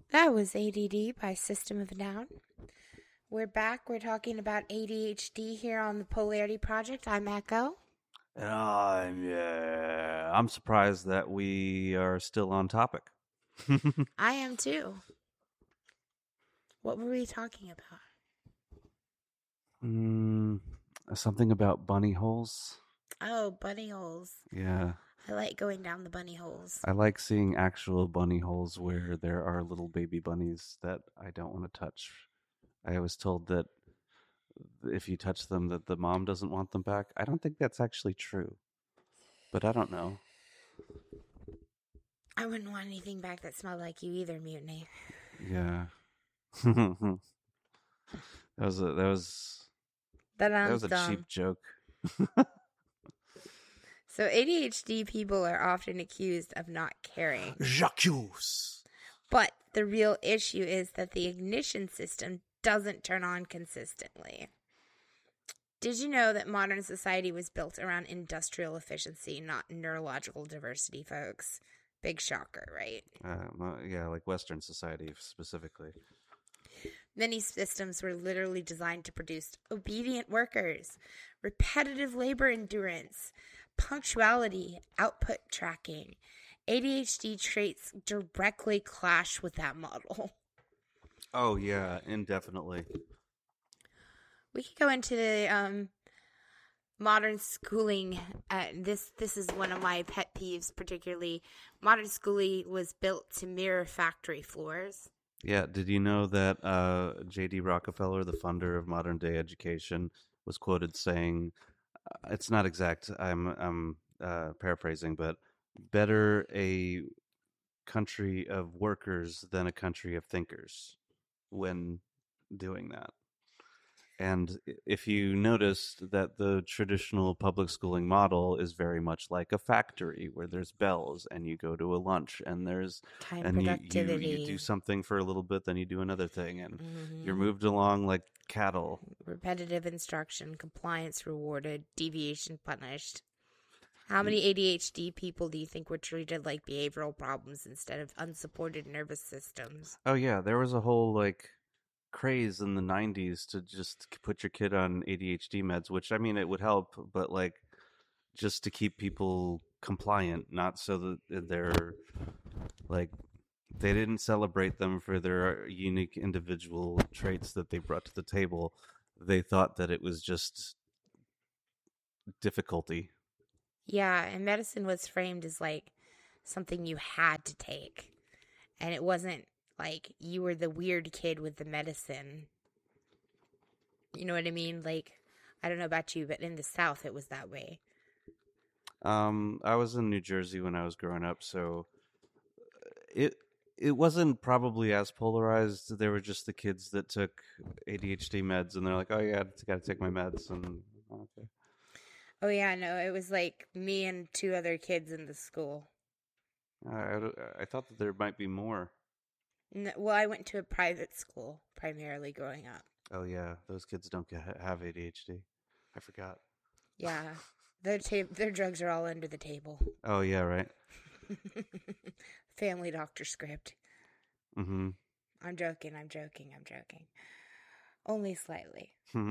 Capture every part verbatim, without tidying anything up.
That was A D D by System of a Down. We're back. We're talking about A D H D here on the Polarity Project. I'm Echo. And I'm yeah, I'm surprised that we are still on topic. I am too. What were we talking about? mm, Something about bunny holes. Oh, bunny holes. Yeah, I like going down the bunny holes. I like seeing actual bunny holes where there are little baby bunnies that I don't want to touch. I was told that if you touch them, that the mom doesn't want them back. I don't think that's actually true, but I don't know. I wouldn't want anything back that smelled like you either, Mutiny. Yeah, that was a that was That that I'm was a dumb. cheap joke. So A D H D people are often accused of not caring. J'accuse. But the real issue is that the ignition system doesn't turn on consistently. Did you know that modern society was built around industrial efficiency, not neurological diversity, folks? Big shocker, right? Uh, yeah, like Western society specifically. Many systems were literally designed to produce obedient workers, repetitive labor endurance, punctuality, output tracking. A D H D traits directly clash with that model. Oh, yeah, indefinitely. We could go into the um, modern schooling. Uh, this this is one of my pet peeves, particularly. Modern schooling was built to mirror factory floors. Yeah, did you know that uh, J D. Rockefeller, the funder of modern day education, was quoted saying, uh, "It's not exact. I'm I'm uh, paraphrasing, but better a country of workers than a country of thinkers." When doing that. And if you noticed that the traditional public schooling model is very much like a factory where there's bells and you go to a lunch and there's Time and you, you, productivity. you do something for a little bit, then you do another thing, and mm-hmm. you're moved along like cattle. Repetitive instruction, compliance rewarded, deviation punished. How many A D H D people do you think were treated like behavioral problems instead of unsupported nervous systems? Oh yeah, there was a whole like craze in the nineties to just put your kid on A D H D meds, which I mean it would help, but like just to keep people compliant, not so that they're like they didn't celebrate them for their unique individual traits that they brought to the table. They thought that it was just difficulty. Yeah, and medicine was framed as like something you had to take. And it wasn't like you were the weird kid with the medicine. You know what I mean? Like, I don't know about you, but in the South it was that way. Um, I was in New Jersey when I was growing up, so it it wasn't probably as polarized. There were just the kids that took A D H D meds, and they're like, "Oh yeah, I got to take my meds." And okay. Oh yeah, no, it was like me and two other kids in the school. I, I thought that there might be more. No, well, I went to a private school primarily growing up. Oh yeah, those kids don't get, have A D H D. I forgot. Yeah, their ta- their drugs are all under the table. Oh yeah, right. Family doctor script. Mm-hmm. I'm joking. I'm joking. I'm joking. Only slightly.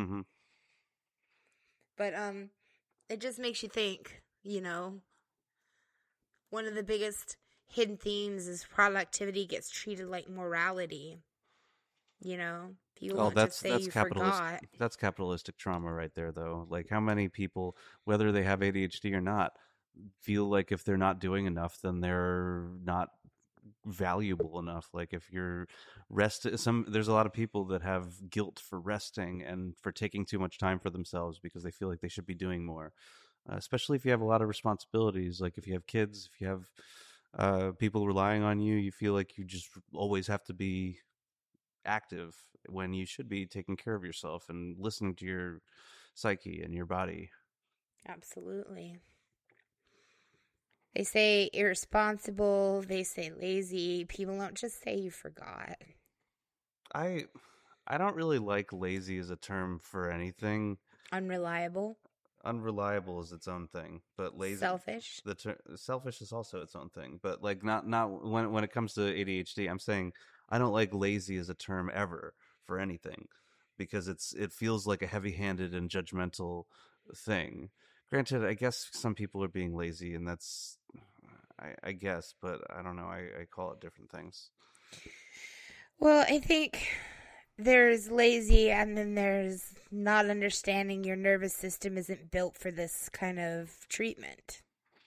But um, it just makes you think. You know, one of the biggest hidden themes is productivity gets treated like morality. You know, people Oh, won't that's just say that's you capitalist. forgot. That's capitalistic trauma right there, though. Like, how many people, whether they have A D H D or not, feel like if they're not doing enough, then they're not valuable enough. Like, if you're rest, some there's a lot of people that have guilt for resting and for taking too much time for themselves because they feel like they should be doing more. Uh, especially if you have a lot of responsibilities, like if you have kids, if you have uh, people relying on you, you feel like you just always have to be active when you should be taking care of yourself and listening to your psyche and your body. Absolutely. They say irresponsible. They say lazy. People don't just say you forgot. I I don't really like lazy as a term for anything. Unreliable. Unreliable is its own thing, but lazy Selfish. the ter- selfish is also its own thing. But like not not when when it comes to A D H D, I'm saying I don't like lazy as a term ever for anything, because it's it feels like a heavy-handed and judgmental thing. Granted, I guess some people are being lazy, and that's I, I guess, but I don't know. I, I call it different things. Well, I think there's lazy, and then there's not understanding your nervous system isn't built for this kind of treatment.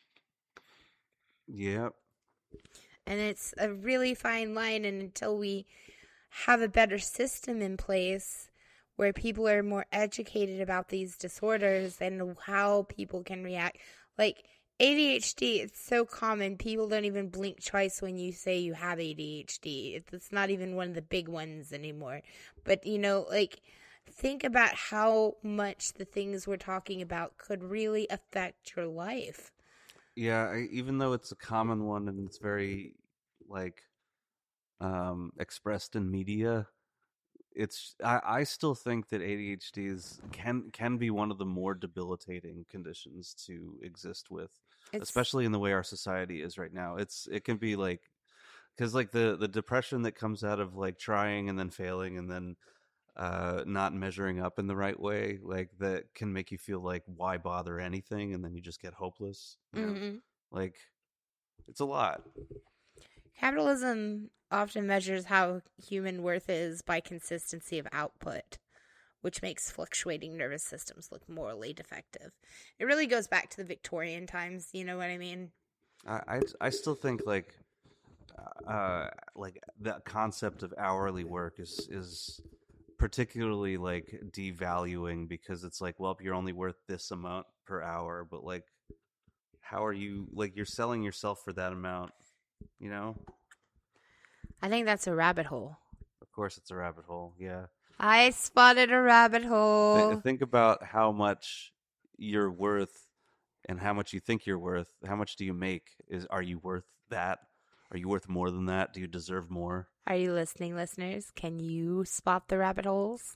Yep. And it's a really fine line, and until we have a better system in place where people are more educated about these disorders and how people can react. Like A D H D, it's so common. People don't even blink twice when you say you have A D H D. It's not even one of the big ones anymore. But, you know, like, think about how much the things we're talking about could really affect your life. Yeah, I, even though it's a common one and it's very, like, um, expressed in media, it's I, I still think that A D H D is can can be one of the more debilitating conditions to exist with, It's, especially in the way our society is right now. It's it can be like, because like the the depression that comes out of like trying and then failing and then uh not measuring up in the right way, like that can make you feel like, why bother anything, and then you just get hopeless, you know? mm-hmm. Like, it's a lot. Capitalism often measures how human worth is by consistency of output, which makes fluctuating nervous systems look morally defective. It really goes back to the Victorian times, you know what I mean? I I, I still think like uh like the concept of hourly work is is particularly like devaluing, because it's like, well, you're only worth this amount per hour, but like, how are you, like, you're selling yourself for that amount, you know? I think that's a rabbit hole. Of course it's a rabbit hole. Yeah. I spotted a rabbit hole. Th- think about how much you're worth and how much you think you're worth. How much do you make? Is Are you worth that? Are you worth more than that? Do you deserve more? Are you listening, listeners? Can you spot the rabbit holes?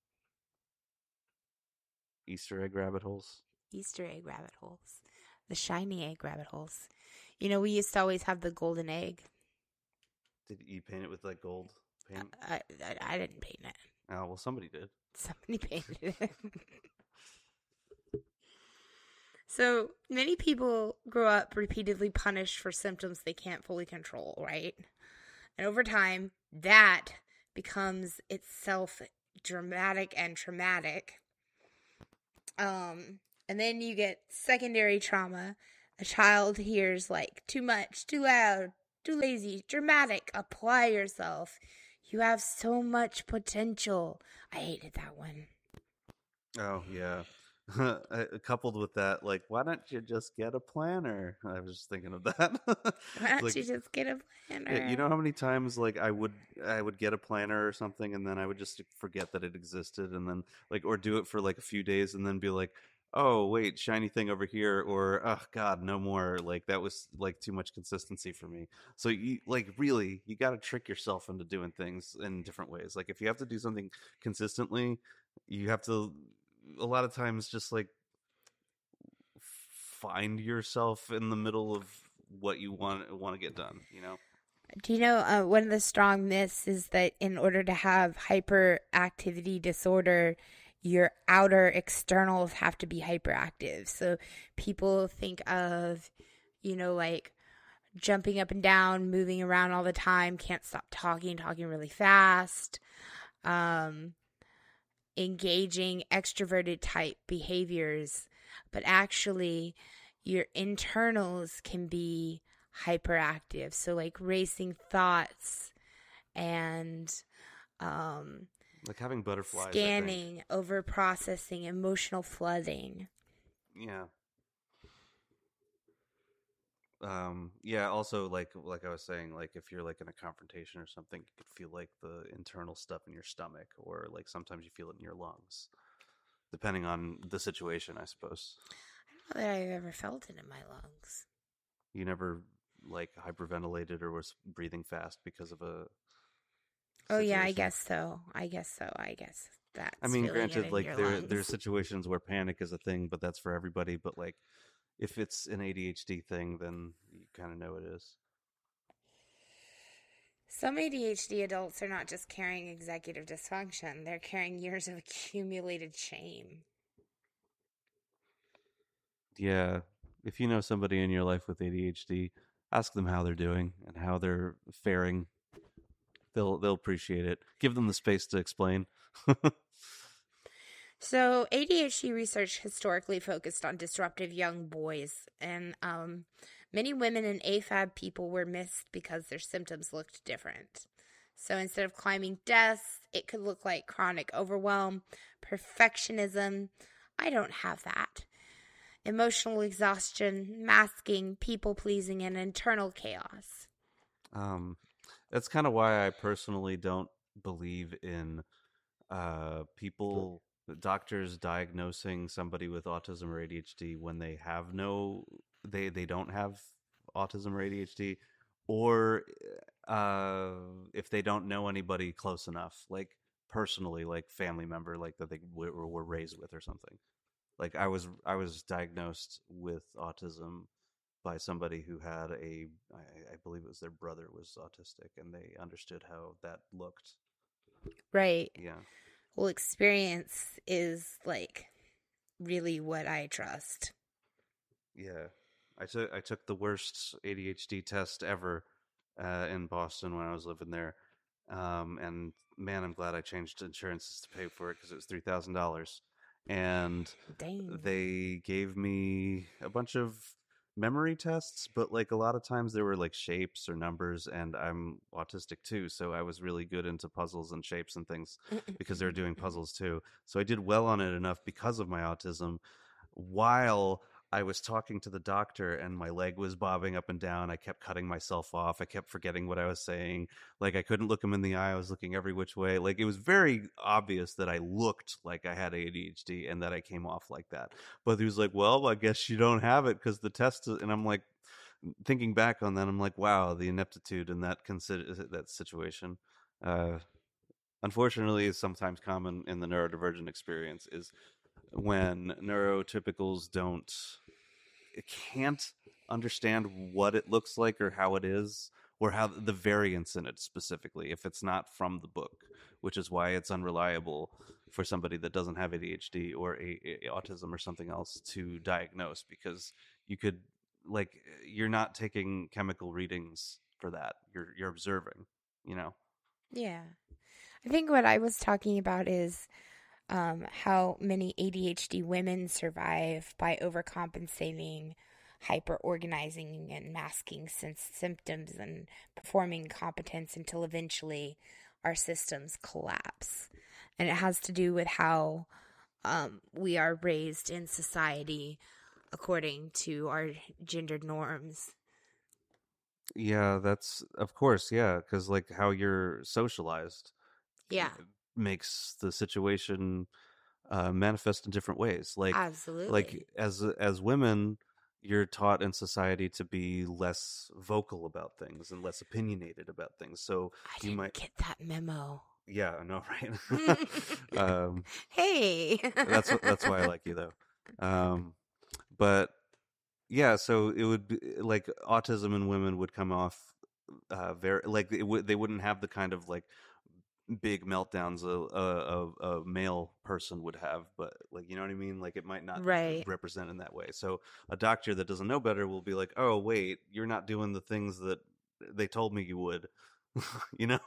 Easter egg rabbit holes? Easter egg rabbit holes. The shiny egg rabbit holes. You know, we used to always have the golden egg. Did you paint it with like gold paint? I, I, I didn't paint it. Oh, well, somebody did. Somebody painted it. So many people grow up repeatedly punished for symptoms they can't fully control, right? And over time, that becomes itself dramatic and traumatic. Um, and then you get secondary trauma. A child hears like too much, too loud, too lazy, dramatic. Apply yourself. You have so much potential. I hated that one. Oh, yeah. Coupled with that, like, why don't you just get a planner? I was just thinking of that. Why don't like, you just get a planner? Yeah, you know how many times like I would I would get a planner or something, and then I would just forget that it existed, and then like, or do it for like a few days and then be like, oh wait, shiny thing over here, or oh god, no more. Like, that was like too much consistency for me. So you like really you got to trick yourself into doing things in different ways. Like, if you have to do something consistently, you have to a lot of times just like find yourself in the middle of what you want want to get done, you know? Do you know uh, one of the strong myths is that in order to have hyperactivity disorder, your outer externals have to be hyperactive. So people think of, you know, like jumping up and down, moving around all the time, can't stop talking, talking really fast, um, engaging extroverted type behaviors. But actually, your internals can be hyperactive. So like racing thoughts and um, like having butterflies, scanning, over processing, emotional flooding. Yeah. Um, yeah, also like like I was saying, like if you're like in a confrontation or something, you could feel like the internal stuff in your stomach, or like sometimes you feel it in your lungs, depending on the situation, I suppose. I don't know that I've ever felt it in my lungs. You never like hyperventilated or was breathing fast because of a Oh situation? yeah, I guess so. I guess so. I guess that's. I mean, feeling it granted, in like your there lungs. there's situations where panic is a thing, but that's for everybody. But like, if it's an A D H D thing, then you kind of know it is. Some A D H D adults are not just carrying executive dysfunction, they're carrying years of accumulated shame. Yeah. If you know somebody in your life with A D H D, ask them how they're doing and how they're faring. They'll they'll appreciate it. Give them the space to explain. So, A D H D research historically focused on disruptive young boys, and um, many women and A F A B people were missed because their symptoms looked different. So, instead of climbing desks, it could look like chronic overwhelm, perfectionism. I don't have that. Emotional exhaustion, masking, people pleasing, and internal chaos. Um, that's kind of why I personally don't believe in uh, people, doctors diagnosing somebody with autism or A D H D when they have no, they they don't have autism or A D H D, or uh, if they don't know anybody close enough, like personally, like family member, like that they were, were raised with or something. Like I was, I was diagnosed with autism by somebody who had a, I, I believe it was their brother was autistic, and they understood how that looked. Right. Yeah. Well, experience is like really what I trust. Yeah. I took I took the worst A D H D test ever uh, in Boston when I was living there, um, and man, I'm glad I changed insurances to pay for it because it was three thousand dollars, and Dang. they gave me a bunch of memory tests, but like a lot of times they were like shapes or numbers, and I'm autistic too, so I was really good into puzzles and shapes and things because they were doing puzzles too. So I did well on it enough because of my autism. While I was talking to the doctor and my leg was bobbing up and down, I kept cutting myself off. I kept forgetting what I was saying. Like I couldn't look him in the eye. I was looking every which way. Like it was very obvious that I looked like I had A D H D and that I came off like that. But he was like, well, I guess you don't have it because the test is... And I'm like, thinking back on that, I'm like, wow, the ineptitude in that consider that situation. Uh, unfortunately, is sometimes common in the neurodivergent experience is when neurotypicals don't can't understand what it looks like or how it is or how the variance in it specifically if it's not from the book, which is why it's unreliable for somebody that doesn't have A D H D or a, a autism or something else to diagnose, because you could like you're not taking chemical readings for that, you're you're observing, you know. Yeah. I think what I was talking about is um, how many A D H D women survive by overcompensating, hyper organizing, and masking symptoms and performing competence until eventually our systems collapse. And it has to do with how um, we are raised in society according to our gendered norms. Yeah, that's of course, yeah, because like how you're socialized, Yeah, makes the situation uh, manifest in different ways. Like, absolutely. like as as women, you're taught in society to be less vocal about things and less opinionated about things. So I you didn't might get that memo. Yeah, I know, right? um, Hey, that's what that's why I like you, though. Um, but yeah, so it would be like autism in women would come off uh, very like it w- they wouldn't have the kind of like big meltdowns a, a, a, a male person would have, but like, you know what I mean? Like it might not right. represent in that way. So a doctor that doesn't know better will be like, oh, wait, you're not doing the things that they told me you would, you know?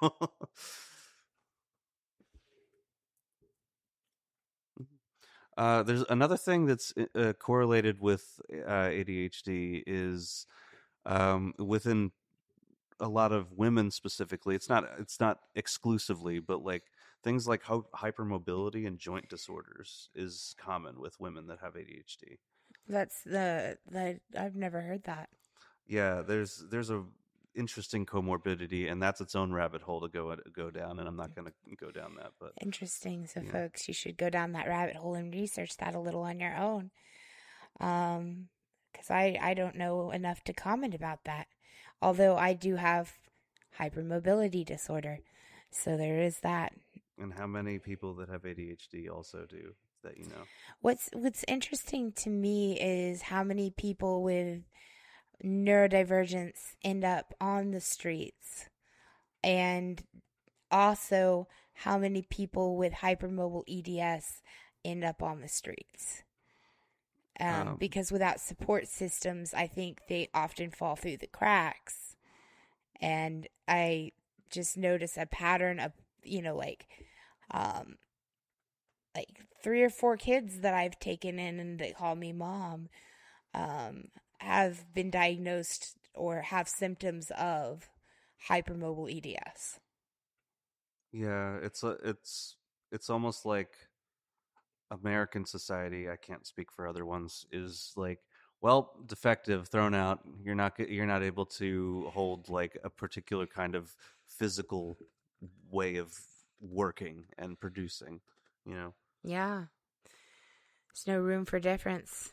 Uh, there's another thing that's uh, correlated with uh, A D H D is um, within a lot of women specifically. It's not it's not exclusively, but like things like ho- hypermobility and joint disorders is common with women that have A D H D. That's the the I've never heard that. Yeah, there's there's a interesting comorbidity, and that's its own rabbit hole to go go down, and I'm not going to go down that. But Interesting. So, yeah. folks, you should go down that rabbit hole and research that a little on your own. Um, because I I don't know enough to comment about that. Although I do have hypermobility disorder, so there is that. And how many people that have A D H D also do that, you know? What's What's interesting to me is how many people with neurodivergence end up on the streets and also how many people with hypermobile E D S end up on the streets. Um, um, because without support systems, I think they often fall through the cracks. And I just notice a pattern of, you know, like, um, like three or four kids that I've taken in and they call me mom, um, have been diagnosed or have symptoms of hypermobile E D S. Yeah, it's a, it's it's almost like American society, I can't speak for other ones, is like, well, defective, thrown out. You're not you're not able to hold like a particular kind of physical way of working and producing, you know. Yeah. There's no room for difference.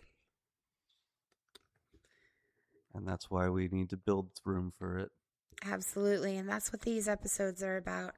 And that's why we need to build room for it. Absolutely, and that's what these episodes are about.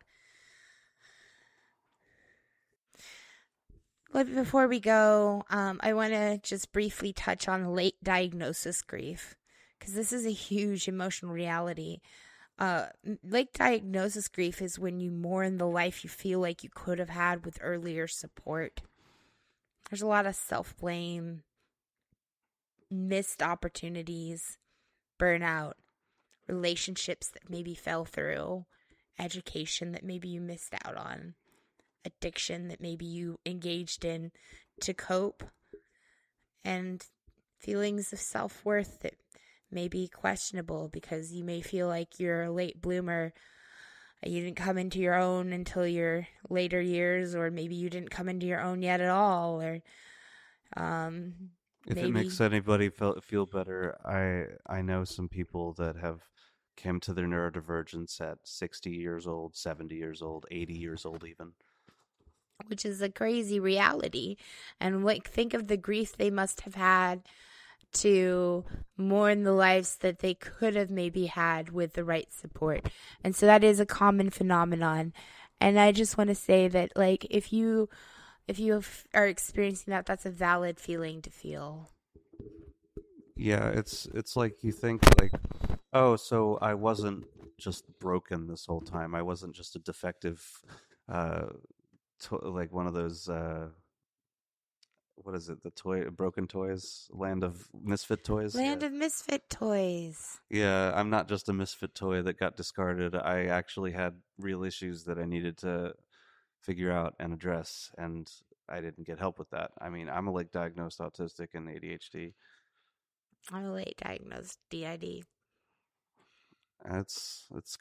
But before we go, um, I want to just briefly touch on late diagnosis grief, because this is a huge emotional reality. Uh, late diagnosis grief is when you mourn the life you feel like you could have had with earlier support. There's a lot of self-blame, missed opportunities, burnout, relationships that maybe fell through, education that maybe you missed out on, addiction that maybe you engaged in to cope, and feelings of self-worth that may be questionable because you may feel like you're a late bloomer. You didn't come into your own until your later years, or maybe you didn't come into your own yet at all, or um, if maybe... it makes anybody feel feel better, I I know some people that have came to their neurodivergence at sixty years old, seventy years old, eighty years old even. Which is a crazy reality. And like, think of the grief they must have had to mourn the lives that they could have maybe had with the right support. And so that is a common phenomenon. And I just want to say that, like, if you if you are experiencing that, that's a valid feeling to feel. Yeah, it's it's like you think like, oh, so I wasn't just broken this whole time. I wasn't just a defective, uh, to- like one of those. Uh, what is it? The toy, broken toys, land of misfit toys. Land yeah. of misfit toys. Yeah, I'm not just a misfit toy that got discarded. I actually had real issues that I needed to figure out and address, and I didn't get help with that. I mean, I'm a late diagnosed autistic and A D H D. I'm a late diagnosed D I D. It's it's